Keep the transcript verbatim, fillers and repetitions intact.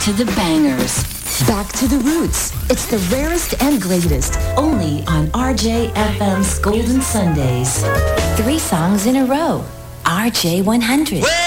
to the bangers. Back to the roots. It's the rarest and greatest. Only on R J F M's Golden Sundays. Three songs in a row. R J one hundred. Well,